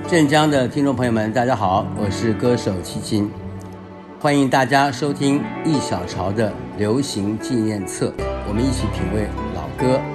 镇江的听众朋友们，大家好，我是歌手齐秦，欢迎大家收听易小潮的流行纪念册，我们一起品味老歌